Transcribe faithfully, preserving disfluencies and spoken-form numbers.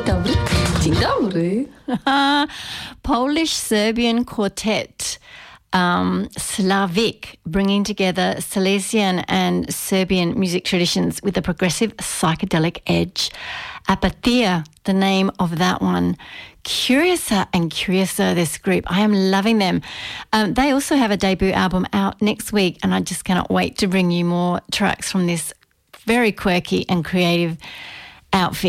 dobry. Dzień dobry. Polish-Serbian quartet, um, Slavic, bringing together Silesian and Serbian music traditions with a progressive psychedelic edge. Apatia, the name of that one. Curiouser and Curiouser, this group. I am loving them. Um, they also have a debut album out next week, and I just cannot wait to bring you more tracks from this very quirky and creative outfit.